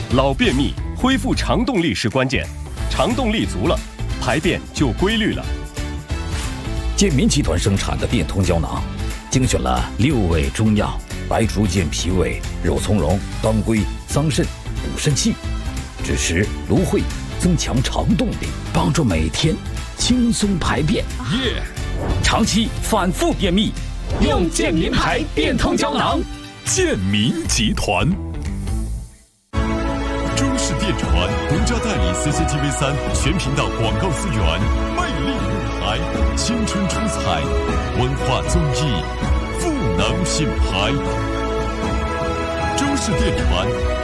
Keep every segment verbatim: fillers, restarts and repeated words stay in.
老便秘恢复肠动力是关键，肠动力足了，排便就规律了。 健民集团生产的变通胶囊，精选了六味中药，白术健脾胃、肉苁蓉、当归、桑葚、补肾气，支持芦荟，增强肠动力，帮助每天轻松排便。 耶！ 长期反复便秘，用健民牌变通胶囊。 健民集团。中视电传独家代理 C C T V 三全频道广告资源，魅力舞台，青春出彩，文化综艺，赋能品牌。中视电传。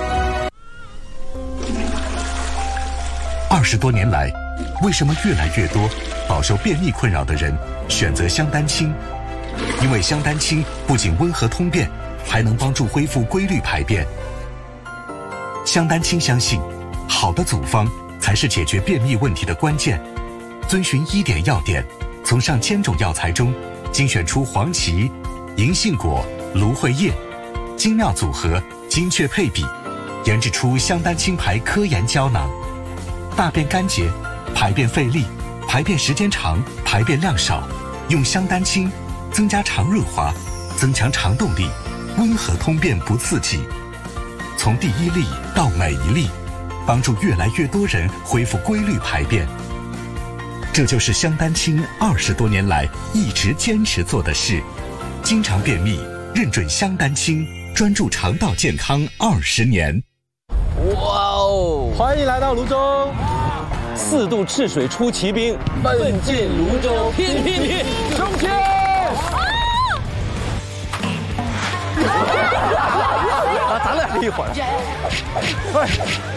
二十多年来，为什么越来越多饱受便秘困扰的人选择香丹清？因为香丹清不仅温和通便，还能帮助恢复规律排便。香丹清相信，好的组方才是解决便秘问题的关键。遵循医典要点，从上千种药材中精选出黄芪、银杏果、芦荟叶，精妙组合，精确配比，研制出香丹清牌科研胶囊。大便干结、排便费力、排便时间长、排便量少，用香丹清增加肠润滑，增强肠动力，温和通便不刺激。从第一粒到每一粒，帮助越来越多人恢复规律排便。这就是香丹清二十多年来一直坚持做的事。经常便秘，认准香丹清，专注肠道健康二十年。 哇哦！ 欢迎来到泸州， 四渡赤水出奇兵，奋进泸州，拼拼拼，冲天！ 啊，咱俩一会儿。哎。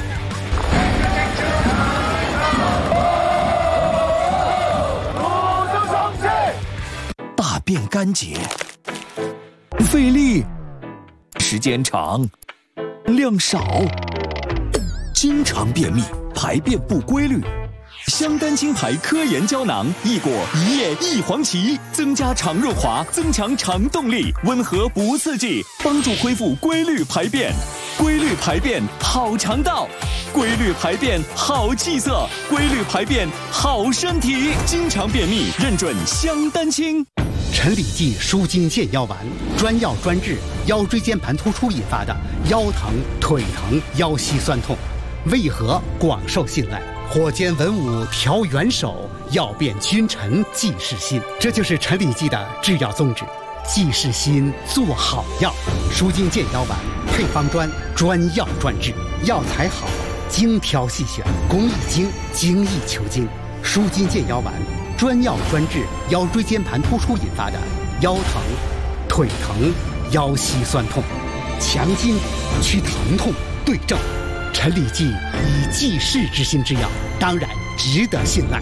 大便干结，费力，时间长，量少，经常便秘，排便不规律。香丹清牌科研胶囊，益果、一叶、益黄芪，增加肠润滑，增强肠动力，温和不刺激，帮助恢复规律排便。规律排便好肠道，规律排便好气色，规律排便好身体。经常便秘，认准香丹清。 陈李济舒筋健腰丸，专药专治腰椎间盘突出引发的腰疼、腿疼、腰膝酸痛，为何广受信赖？火尖文武调元首，药变君臣济世心。这就是陈李济的制药宗旨，济世心，做好药。舒筋健腰丸配方专，专药专治，药材好，精挑细选，工艺精，精益求精。舒筋健腰丸专药专治腰椎间盘突出引发的腰疼、腿疼、腰膝酸痛，强筋骨，祛疼痛，对症。陈李济以济世之心之药，当然值得信赖。